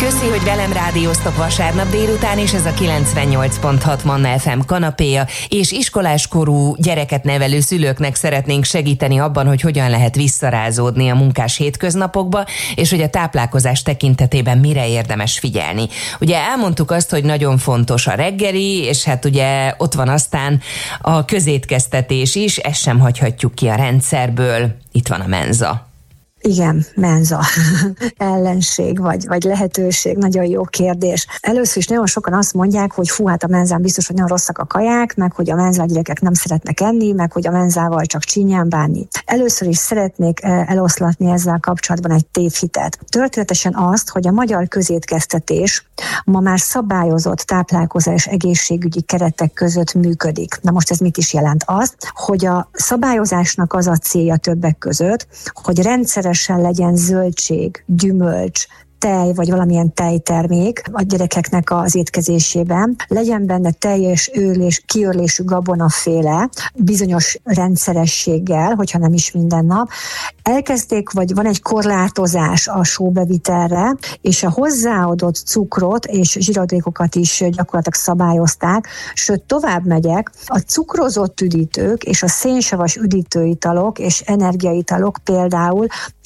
Köszi, hogy velem rádióztok vasárnap délután, és ez a 98.6 Manna FM kanapéja, és iskoláskorú gyereket nevelő szülőknek szeretnénk segíteni abban, hogy hogyan lehet visszarázódni a munkás hétköznapokba, és hogy a táplálkozás tekintetében mire érdemes figyelni. Ugye elmondtuk azt, hogy nagyon fontos a reggeli, és hát ugye ott van aztán a közétkeztetés is, ezt sem hagyhatjuk ki a rendszerből. Itt van a menza. Igen, menza. Ellenség vagy lehetőség, nagyon jó kérdés. Először is nagyon sokan azt mondják, hogy fú, hát a menzán biztos, hogy nagyon rosszak a kaják, meg hogy a menzán gyerekek nem szeretnek enni, meg hogy a menzával csak csinyán bánni. Először is szeretnék eloszlatni ezzel kapcsolatban egy tévhitet. Történetesen azt, hogy a magyar közétkeztetés ma már szabályozott táplálkozás egészségügyi keretek között működik. Na most ez mit is jelent? Azt, hogy a szabályozásnak az a célja többek között, hogy rendszeresen legyen zöldség, gyümölcs, tej vagy valamilyen tejtermék a gyerekeknek az étkezésében, legyen benne teljes kiörlésű gabonaféle, bizonyos rendszerességgel, hogyha nem is minden nap. Elkezdték, vagy van egy korlátozás a sóbevitelre, és a hozzáadott cukrot és zsiradékokat is gyakorlatilag szabályozták, sőt tovább megyek, a cukrozott üdítők és a szénsavas üdítőitalok és energiaitalok például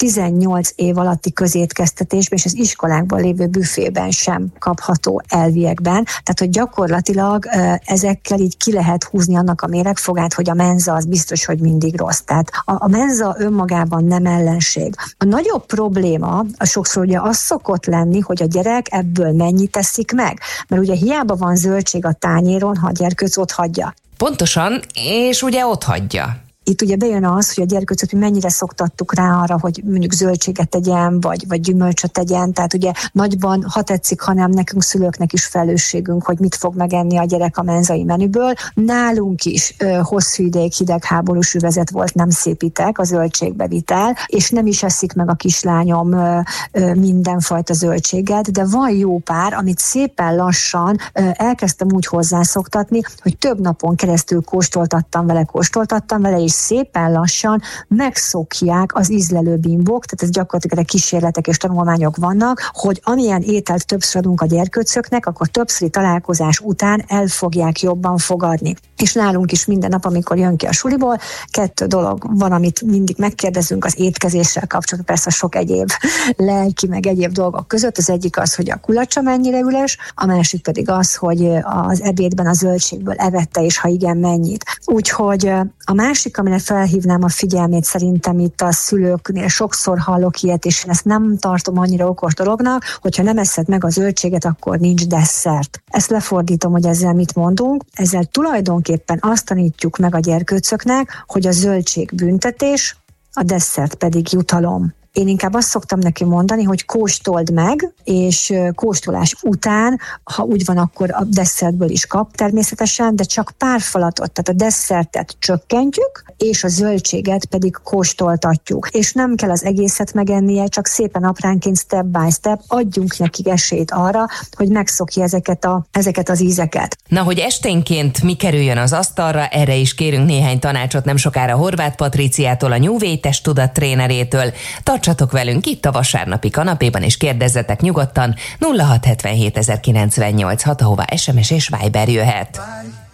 18 év alatti közétkeztetésben és az iskolákban lévő büfében sem kapható elviekben. Tehát, hogy gyakorlatilag ezekkel így ki lehet húzni annak a méregfogát, hogy a menza az biztos, hogy mindig rossz. Tehát a menza önmagában nem ellenség. A nagyobb probléma sokszor ugye az szokott lenni, hogy a gyerek ebből mennyit teszik meg. Mert ugye hiába van zöldség a tányéron, ha a gyerkőc ott hagyja. Pontosan, és ugye ott hagyja. Itt ugye bejön az, hogy a gyerkőcöt mennyire szoktattuk rá arra, hogy mondjuk zöldséget tegyen, vagy gyümölcsöt tegyen, tehát ugye nagyban, ha tetszik, hanem nekünk szülőknek is felelősségünk, hogy mit fog megenni a gyerek a menzai menüből. Nálunk is hosszú ideig hidegháborús üvezet volt, nem szépítek a zöldségbevitel, és nem is eszik meg a kislányom mindenfajta zöldséget, de van jó pár, amit szépen lassan elkezdtem úgy hozzászoktatni, hogy több napon keresztül kóstoltattam vele, és szépen lassan megszokják az ízlelő bimbók, tehát ez gyakorlatilag kísérletek és tanulmányok vannak, hogy amilyen ételt többször adunk a gyerkőcöknek, akkor többszöri találkozás után el fogják jobban fogadni. És nálunk is minden nap, amikor jön ki a suliból, 2 dolog van, amit mindig megkérdezünk az étkezéssel kapcsolatban, persze sok egyéb lelki, meg egyéb dolgok között. Az egyik az, hogy a kulacsa mennyire üres, a másik pedig az, hogy az ebédben a zöldségből evette, és ha igen, mennyit. Úgyhogy a másik, amire felhívnám a figyelmét, szerintem itt a szülőknél sokszor hallok ilyet, és én ezt nem tartom annyira okos dolognak, hogyha nem eszed meg a zöldséget, akkor nincs desszert. Ezt lefordítom, hogy ezzel mit mondunk. Ezzel tulajdonképpen azt tanítjuk meg a gyerkőcöknek, hogy a zöldség büntetés, a desszert pedig jutalom. Én inkább azt szoktam neki mondani, hogy kóstold meg, és kóstolás után, ha úgy van, akkor a desszertből is kap természetesen, de csak pár falatot, tehát a desszertet csökkentjük, és a zöldséget pedig kóstoltatjuk. És nem kell az egészet megennie, csak szépen apránként, step by step adjunk neki esélyt arra, hogy megszokja ezeket az ízeket. Na, hogy esténként mi kerüljön az asztalra, erre is kérünk néhány tanácsot nem sokára Horváth Patriciától, a New Way Testtudat trénerétől. Tartsatok velünk itt a vasárnapi kanapéban, és kérdezzetek nyugodtan 0677 098 6, ahová SMS és Viber jöhet.